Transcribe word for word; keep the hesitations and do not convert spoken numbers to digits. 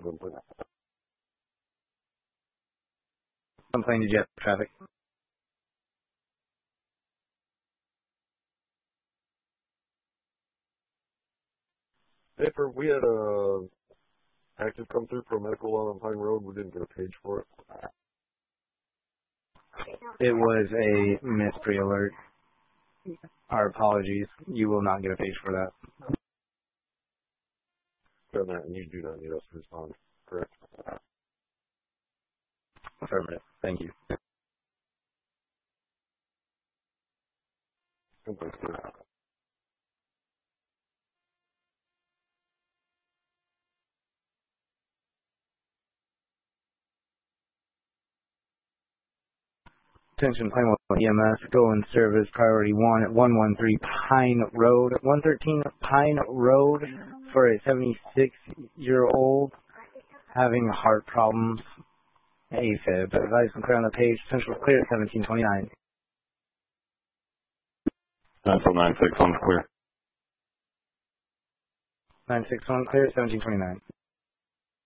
Complaint, did you have traffic? Paper, we had a active come through for a medical on Pine Road. We didn't get a page for it. It was a miss pre-alert. Our apologies. You will not get a page for that. Done that, and you do not need us to respond, correct? Affirmative. Thank you. Complaint's good. Attention, Plainwell E M S, go in service, priority one at one one three Pine Road, one thirteen Pine Road for a seventy-six-year-old having heart problems, AFib. Advice and clear on the page, central clear, seventeen twenty-nine. Central nine six one clear. nine six one clear, seventeen twenty-nine.